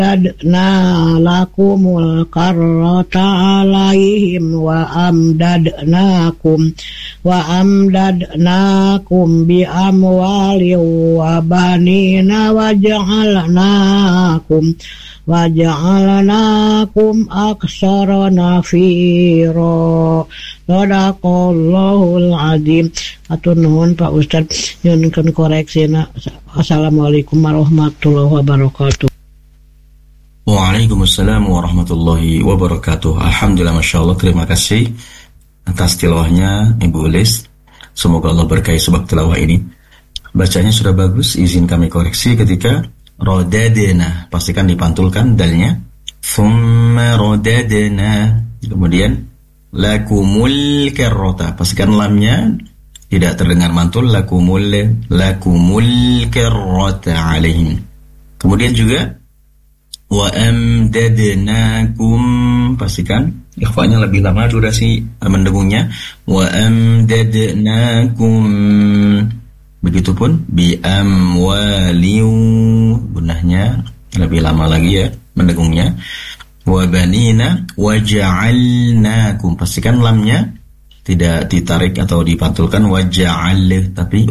Adna lakumul karrata alaihim wa amdadnakum bi amwali wa banina waja'alnakum aksara nafira. Sadaqallahul azim. Atur nuhun Pak Ustaz, nyuwun koreksina. Assalamualaikum warahmatullahi wabarakatuh. Waalaikumsalam warahmatullahi wabarakatuh. Alhamdulillah, Masya Allah. Terima kasih atas tilawahnya Ibu Liz. Semoga Allah berkahi sebab tilawah ini. Bacanya sudah bagus. Izin kami koreksi ketika rodadena, pastikan dipantulkan dalnya. Thumma rodadena. Kemudian lakumul karrota, pastikan lamnya tidak terdengar mantul. Lakumul karrota alaihim. Kemudian juga wa amdadnakum, pastikan ikhfanya lebih lama durasi mendengungnya. Wa amdadnakum, begitupun bi amwaliu, gunahnya lebih lama lagi ya mendengungnya. Wa banina waja'alnakum, pastikan lamnya tidak ditarik atau dipantulkan waja'al, tapi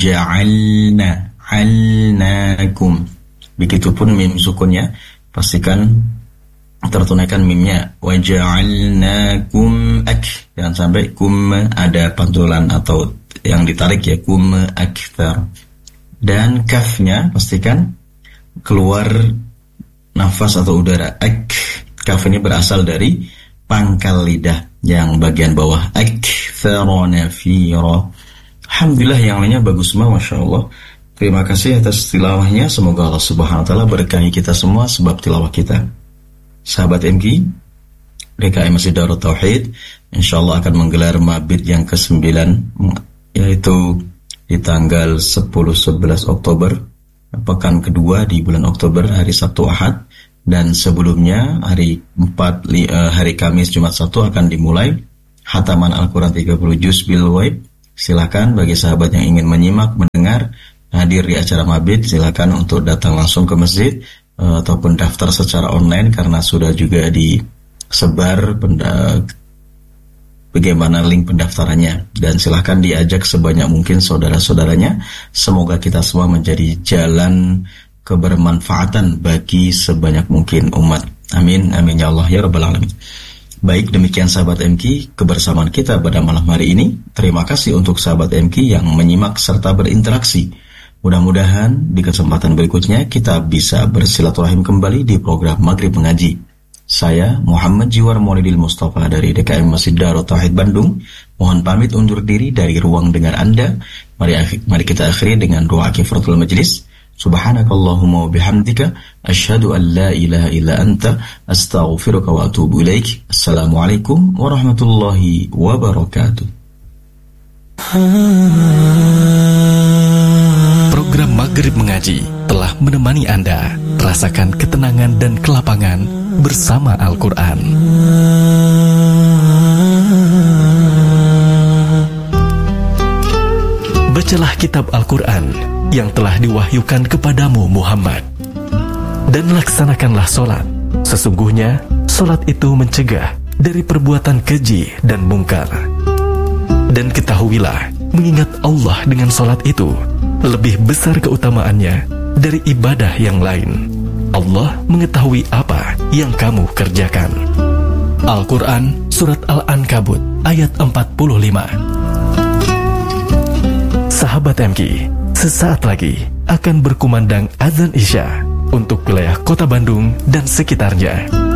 waja'alnakum. Begitupun mim sukunnya, pastikan tertunaikan mimnya. Waja'alnakum jangan sampai kum ada pantulan atau yang ditarik ya, kum akthar. Dan kafnya pastikan keluar nafas atau udara. Kaf ini berasal dari pangkal lidah yang bagian bawah. Akthara nafira. Alhamdulillah, yang lainnya bagus semua, Masya Allah. Terima kasih atas tilawahnya. Semoga Allah Subhanahu wa Ta'ala berkahi kita semua sebab tilawah kita. Sahabat MG, DKM Masjid Darut Tauhid insyaallah akan menggelar mabid yang ke-9, yaitu di tanggal 10-11 Oktober, pekan kedua di bulan Oktober, hari Sabtu Ahad. Dan sebelumnya hari Kamis Jumat Sabtu akan dimulai hataman Al-Quran 30 juz bil waib. Silakan bagi sahabat yang ingin menyimak, mendengar, hadir di acara mabid, silakan untuk datang langsung ke masjid ataupun daftar secara online, karena sudah juga disebar bagaimana link pendaftarannya. Dan silakan diajak sebanyak mungkin saudara-saudaranya. Semoga kita semua menjadi jalan kebermanfaatan bagi sebanyak mungkin umat. Amin, amin ya Allah ya Rabbal Alamin. Baik, demikian sahabat MK kebersamaan kita pada malam hari ini. Terima kasih untuk sahabat MK yang menyimak serta berinteraksi. Mudah-mudahan di kesempatan berikutnya kita bisa bersilaturahim kembali di program Maghrib Mengaji. Saya Muhammad Jiwar Maulidil Mustafa dari DKM Masjid Darut Tauhid Bandung. Mohon pamit undur diri dari ruang dengar Anda. Mari kita akhiri dengan doa kifaratul majlis. Subhanakallahumma wa bihamdika asyhadu an la ilaha illa anta astaghfiruka wa atubu ilaik. Assalamualaikum warahmatullahi wabarakatuh. Program Maghrib Mengaji telah menemani Anda rasakan ketenangan dan kelapangan bersama Al-Quran. Bacalah kitab Al-Quran yang telah diwahyukan kepadamu Muhammad, dan laksanakanlah solat. Sesungguhnya solat itu mencegah dari perbuatan keji dan mungkar. Dan ketahuilah, mengingat Allah dengan solat itu lebih besar keutamaannya dari ibadah yang lain. Allah mengetahui apa yang kamu kerjakan. Al-Quran Surat Al-Ankabut ayat 45. Sahabat MK, sesaat lagi akan berkumandang azan Isya untuk wilayah Kota Bandung dan sekitarnya.